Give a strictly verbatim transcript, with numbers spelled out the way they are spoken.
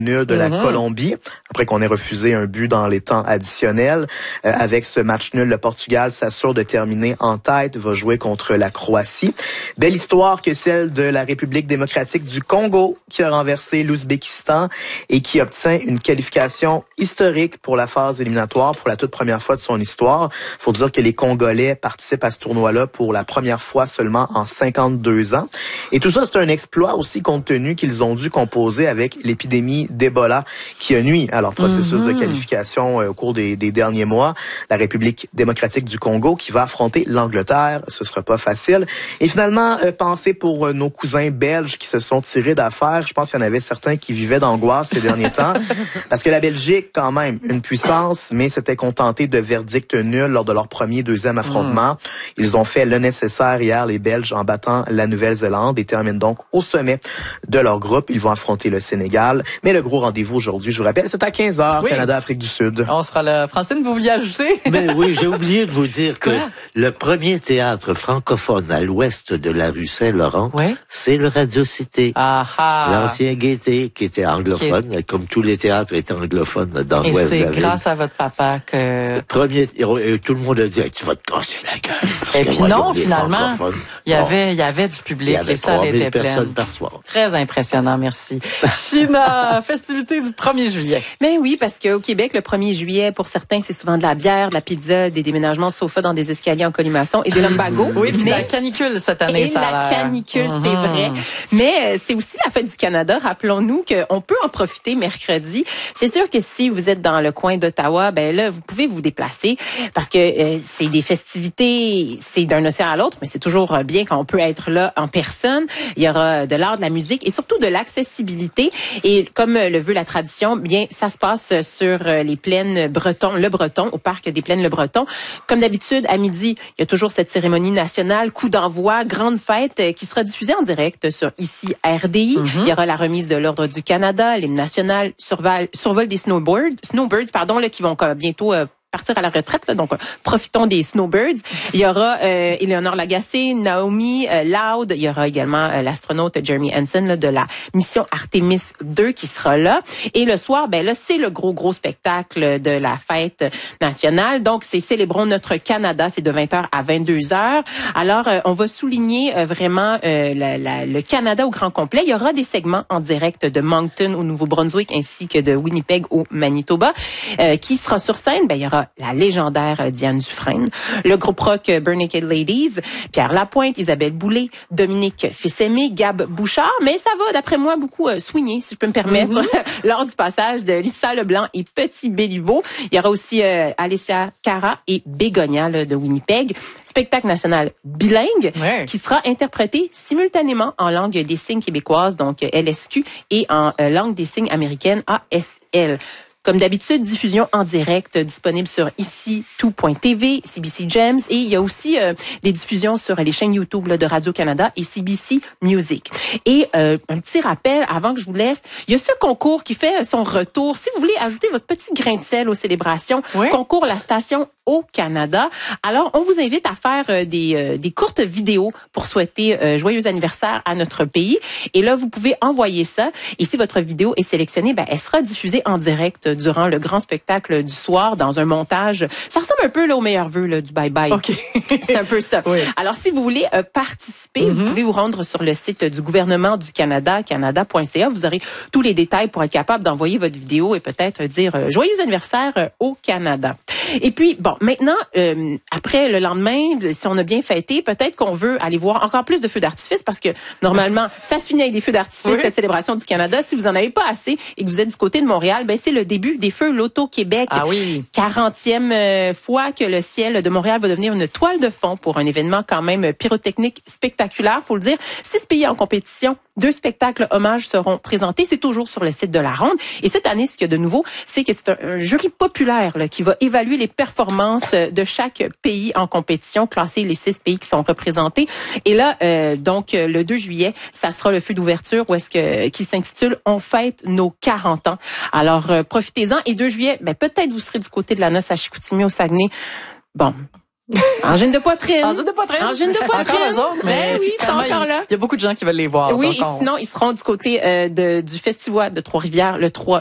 nul de la mm-hmm. Colombie, après qu'on ait refusé un but dans les temps additionnels. Euh, avec ce match nul, le Portugal s'assure de terminer en tête, va jouer contre la Croatie. Belle histoire que celle de la République démocratique du Congo, qui a renversé l'Ouzbékistan et qui obtient une qualification historique pour la phase éliminatoire pour la toute première fois de son histoire. Faut dire que les Congolais participent à ce tournoi-là pour la première fois seulement en cinquante-deux ans. Et tout ça, c'est un exploit aussi compte tenu qu'ils ont dû composer avec l'épidémie d'Ebola qui a nuit à leur processus mm-hmm. de qualification euh, au cours des, des derniers mois. La République démocratique du Congo qui va affronter l'Angleterre, ce sera pas facile. Et finalement, euh, pensez pour euh, nos cousins belges qui se sont tirés d'affaire. Je pense qu'il y en avait certains qui vivaient d'angoisse ces derniers temps. Parce que la Belgique, quand même, une puissance, mais s'était contentée de verdicts nuls lors de leur premier, deuxième affrontement. Mm. Ils ont fait le nécessaire hier, les Belges, en battant la Nouvelle-Zélande et terminent donc au sommet de leur groupe. Ils vont affronter le Sénégal. Mais le gros rendez-vous aujourd'hui, je vous rappelle, c'est à quinze heures, oui. Canada-Afrique du Sud. On sera là. Francine, vous vouliez ajouter? Mais oui, j'ai oublié de vous dire que Quoi? le premier théâtre francophone à l'ouest de la rue Saint-Laurent, ouais. c'est le Radio Cité. Ah, ah. L'ancien Gaîté, qui était anglophone, qui est... comme tous les théâtres étaient anglophones dans l'ouest de la ville. Et c'est grâce à votre papa que... Le premier, et tout le monde a dit, hey, tu vas te casser la gueule. Et puis non, finalement, il y avait, bon. il y avait du public et ça était plein. Par soir. Très impressionnant, merci. China, festivité du premier juillet. Mais oui, parce qu'au Québec, le premier juillet, pour certains, c'est souvent de la bière, de la pizza, des déménagements de sofa dans des escaliers en colimaçon et des lumbago. Oui, puis la canicule cette année, et ça a la canicule, mm-hmm. c'est vrai. Mais euh, c'est aussi la fête du Canada. Rappelons-nous qu'on peut en profiter mercredi. C'est sûr que si vous êtes dans le coin d'Ottawa, ben là, vous pouvez vous déplacer parce que euh, c'est des festivités, c'est d'un océan à l'autre, mais c'est toujours bien quand on peut être là en personne. Il y aura de l'art, de la musique et surtout de l'accessibilité. Et comme le veut la tradition, bien, ça se passe sur les plaines Breton, le Breton, au parc des plaines Le Breton. Comme d'habitude, à midi, il y a toujours cette cérémonie nationale, coup d'envoi, grande fête qui sera diffusée en direct sur ici R D I. Mm-hmm. Il y aura la remise de l'Ordre du Canada, l'hymne national, survol, survol des snowbirds, snowbirds, pardon, là, qui vont bientôt euh, partir à la retraite, là, donc euh, profitons des snowbirds. Il y aura euh, Éléonore Lagacé, Naomi euh, Loud, il y aura également euh, l'astronaute Jeremy Hansen là, de la mission Artemis deux qui sera là. Et le soir, ben là, c'est le gros, gros spectacle de la fête nationale. Donc, c'est Célébrons notre Canada, c'est de vingt heures à vingt-deux heures. Alors, euh, on va souligner euh, vraiment euh, la, la, le Canada au grand complet. Il y aura des segments en direct de Moncton au Nouveau-Brunswick ainsi que de Winnipeg au Manitoba. Euh, qui sera sur scène? Ben, il y aura la légendaire Diane Dufresne, le groupe rock Bare Naked Ladies, Pierre Lapointe, Isabelle Boulay, Dominique Fils-Aimé, Gab Bouchard, mais ça va, d'après moi, beaucoup euh, swinguer, si je peux me permettre, mm-hmm. lors du passage de Lisa Leblanc et Petit Béliveau. Il y aura aussi euh, Alessia Cara et Bégonia là, de Winnipeg. Spectacle national bilingue ouais. qui sera interprété simultanément en langue des signes québécoise, donc L S Q, et en euh, langue des signes américaine, A S L. Comme d'habitude, diffusion en direct disponible sur ici tout point t v, C B C Gems et il y a aussi euh, des diffusions sur les chaînes YouTube là, de Radio-Canada et C B C Music. Et euh, un petit rappel avant que je vous laisse, il y a ce concours qui fait son retour. Si vous voulez ajouter votre petit grain de sel aux célébrations, oui. concours La Station au Canada. Alors, on vous invite à faire euh, des, euh, des courtes vidéos pour souhaiter euh, joyeux anniversaire à notre pays. Et là, vous pouvez envoyer ça. Et si votre vidéo est sélectionnée, ben, elle sera diffusée en direct durant le grand spectacle du soir dans un montage. Ça ressemble un peu là, au meilleur vœu là, du bye-bye. Okay. C'est un peu ça. Oui. Alors, si vous voulez euh, participer, mm-hmm. vous pouvez vous rendre sur le site du gouvernement du Canada, canada point c a. Vous aurez tous les détails pour être capable d'envoyer votre vidéo et peut-être dire euh, joyeux anniversaire euh, au Canada. Et puis, bon, maintenant, euh, après le lendemain, si on a bien fêté, peut-être qu'on veut aller voir encore plus de feux d'artifice parce que normalement, ça se finit avec des feux d'artifice, oui. cette célébration du Canada. Si vous en avez pas assez et que vous êtes du côté de Montréal, ben c'est le début des feux Loto-Québec. Ah oui. quarantième euh, fois que le ciel de Montréal va devenir une toile de fond pour un événement quand même pyrotechnique spectaculaire, faut le dire. Six pays en compétition, deux spectacles hommages seront présentés. C'est toujours sur le site de la Ronde. Et cette année, ce qu'il y a de nouveau, c'est que c'est un, un jury populaire là, qui va évaluer les performances de chaque pays en compétition, classer les six pays qui sont représentés. Et là, euh, donc, le deux juillet, ça sera le feu d'ouverture où est-ce que qui s'intitule « On fête nos quarante ans ». Alors, euh, profitez-en. Et deux juillet, ben, peut-être vous serez du côté de la noce à Chicoutimi au Saguenay. Bon, Angine de poitrine. Angine de poitrine. Angine de poitrine. Encore eux autres, mais ben oui, ils sont encore là. Il y a beaucoup de gens qui veulent les voir. Oui, donc on... sinon, ils seront du côté euh, de, du Festival de Trois-Rivières le trois